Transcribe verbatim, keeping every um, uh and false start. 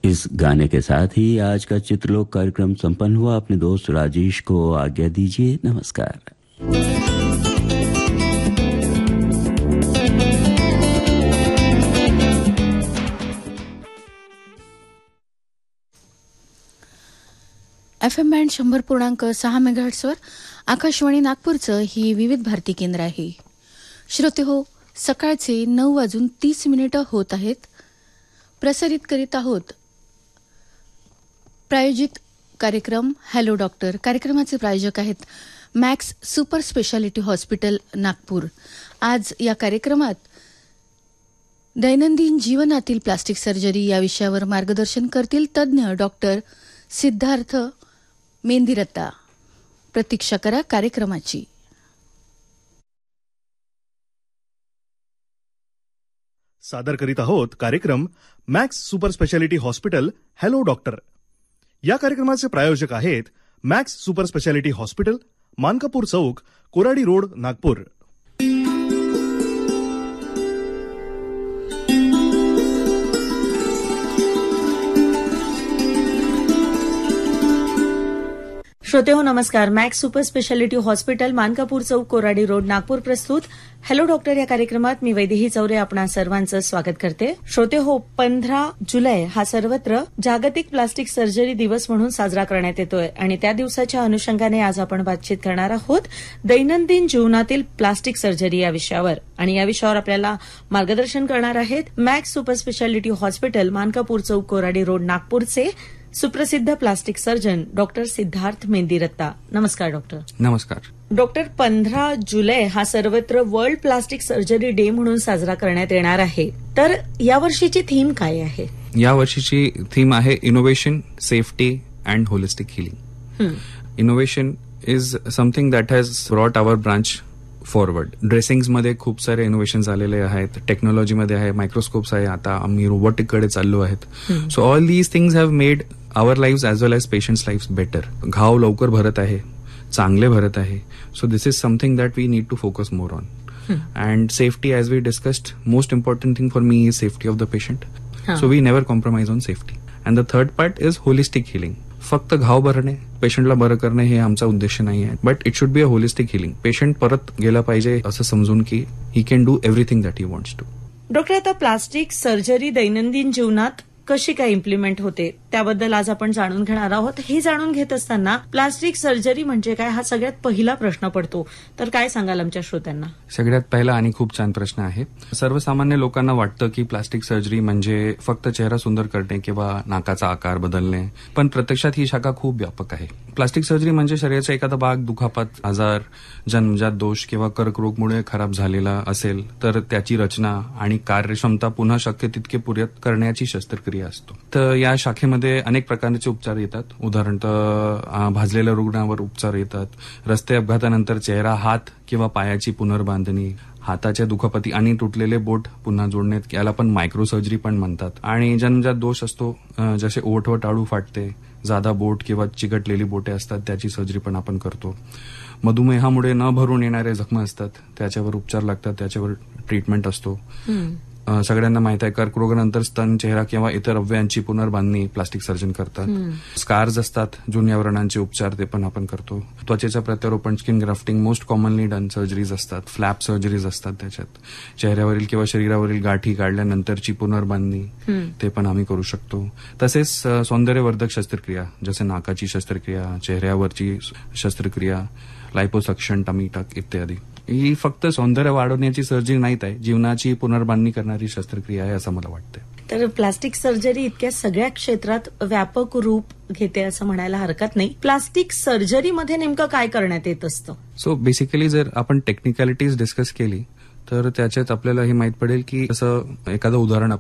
इस गाने के साथ ही आज का चित्रलोक कार्यक्रम संपन्न हुआ। अपने दोस्त राजेश को आज्ञा दीजिए। नमस्कार। एफ एम बँड शंभर पूर्णांक सहा मेगाहर्ट्सवर आकाशवाणी नागपूरचं ही विविध भारती केंद्र आहे. श्रोते हो, सकाळचे नऊ वाजून तीस मिनिटं होत आहेत. प्रसारित करीत आहोत प्रायोजित कार्यक्रम हॅलो डॉक्टर. कार्यक्रमाचे प्रायोजक आहेत max super speciality hospital Nagpur. आज या कार्यक्रमात दैनंदिन जीवनातील प्लास्टिक सर्जरी या विषयावर मार्गदर्शन करतील तज्ज्ञ डॉक्टर सिद्धार्थ मेंदिरत्ता. प्रतीक्षा करा कार्यक्रमाची. सादर करीत आहोत कार्यक्रम max super speciality hospital hello doctor. या कार्यक्रमाचे प्रायोजक आहेत max super speciality hospital, Mankapur चौक, कोराडी रोड, नागपूर. श्रोते हो, नमस्कार. Max super speciality hospital, Mankapur चौक, कोराडी रोड, नागपूर प्रस्तुत हॅलो डॉक्टर या कार्यक्रमात मी वैदेही चौरे आपणा सर्वांचं स्वागत करते. श्रोते हो, पंधरा जुलै हा सर्वत्र जागतिक प्लास्टिक सर्जरी दिवस म्हणून साजरा करण्यात येतोय आणि त्या दिवसाच्या अनुषंगाने आज आपण बातचीत करणार आहोत दैनंदिन जीवनातील प्लास्टिक सर्जरी या विषयावर. आणि या विषयावर आपल्याला मार्गदर्शन करणार आहेत max super speciality hospital, Mankapur चौक, कोराडी रोड, नागपूरचे सुप्रसिद्ध plastic surgeon doctor Siddharth Mendiratta. नमस्कार डॉक्टर. नमस्कार डॉक्टर. पंधरा जुलै हा सर्वत्र वर्ल्ड प्लास्टिक सर्जरी डे म्हणून साजरा करण्यात येणार आहे. तर यावर्षीची थीम काय आहे? या वर्षीची थीम आहे innovation, safety and holistic healing. Innovation is something that has brought our branch forward. ड्रेसिंग्समध्ये खूप सारे इनोव्हेशन्स आलेले आहेत, टेक्नॉलॉजीमध्ये आहे, मायक्रोस्कोप्स आहे, आता आम्ही रोबोटिककडे चाललो आहेत. So all these things have made our live as well as patients live better. घाव लवकर भरत आहे, चांगले भरत आहे. So this is something that we need to focus more on. And safety, as we discussed, most important thing for me is safety of the patient. So we never compromise on safety. And the third part is holistic healing. फक्त घाव भरणे, पेशंटला बरं करणे हे आमचा उद्देश नाही आहे, but it should be a holistic healing. Patient परत गेला पाहिजे असं समजून की he can do everything that he wants to. Doctor, आता प्लास्टिक सर्जरी दैनंदिन जीवनात कशी काय इम्प्लिमेंट होते त्याबद्दल आज आपण जाणून घेणार आहोत. हे जाणून घेत असताना प्लास्टिक सर्जरी म्हणजे काय हा सगळ्यात पहिला प्रश्न पडतो. तर काय सांगाल आमच्या श्रोत्यांना? सगळ्यात पहिला आणि खूप छान प्रश्न आहे. सर्वसामान्य लोकांना वाटतं की प्लास्टिक सर्जरी म्हणजे फक्त चेहरा सुंदर करणे किंवा नाकाचा आकार बदलणे, पण प्रत्यक्षात ही शाखा खूप व्यापक आहे. प्लास्टिक सर्जरी म्हणजे शरीराचा एखादा भाग, दुखापत, आजार, जन्मजात दोष किंवा कर्करोगमुळे खराब झालेला असेल तर त्याची रचना आणि कार्यक्षमता पुन्हा शक्य तितके पूरक करण्याची शस्त्रक्रिया असतो. तर या शाखेमध्ये अनेक प्रकारचे उपचार येतात. उदाहरणतः भाजलेल्या रुग्णावर उपचार येतात. रस्ते अपघातानंतर चेहरा, हात किंवा पायाची पुनर्बांधणी, हाताच्या दुखापती आणि तुटलेले बोट पुन्हा जोडणे, याला पण मायक्रो सर्जरी पण म्हणतात. आणि जन्मजात दोष असतो, जसे ओठ व टाळू फाटते, जादा बोट किंवा चिकटलेली बोटे असतात, त्याची सर्जरी पण आपण करतो. मधुमेहामुळे न भरून येणारे जखमा असतात, त्याच्यावर उपचार लागतात, त्याच्यावर ट्रीटमेंट असतो. सगळ्यांना माहित आहे कर्करोगानंतर स्तन, चेहरा किंवा इतर अवयवांची पुनर्बांधणी प्लास्टिक सर्जन करतात. स्कार्स असतात, जुन्या व्रणांचे उपचार, ते पण आपण करतो. त्वचेचं प्रत्यारोपण, skin grafting, most commonly done surgeries असतात. फ्लॅप सर्जरीज असतात, त्याच्यात चेहऱ्यावरील किंवा शरीरावरील गाठी काढल्यानंतरची पुनर्बांधणी, ते पण आम्ही करू शकतो. तसेच सौंदर्यवर्धक शस्त्रक्रिया, जसे नाकाची शस्त्रक्रिया, चेहऱ्यावरची शस्त्रक्रिया, लायपोसक्शन, टमी टक इत्यादी. ही फक्त सौंदर्य वाढवण्याची सर्जरी नाहीत आहे, जीवनाची पुनर्बांधणी करणारी शस्त्रक्रिया आहे असं मला वाटतं. तर प्लास्टिक सर्जरी इतक्या सगळ्या क्षेत्रात व्यापक रूप घेते असं म्हणायला हरकत नाही. प्लास्टिक सर्जरीमध्ये नेमकं काय करण्यात येत असतं? सो बेसिकली जर आपण टेक्निकॅलिटीज डिस्कस केली तर त्याच्यात आपल्याला हे माहित पडेल की असं एखादं उदाहरण